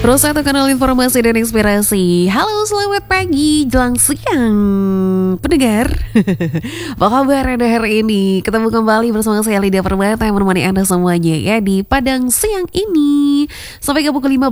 Terus satu kanal informasi dan inspirasi. Halo, selamat pagi, jelang siang pendengar. Apa kabar Anda hari ini? Ketemu kembali bersama saya Lydia Permata yang menemani Anda semuanya ya di Padang siang ini. Sampai ke pukul 15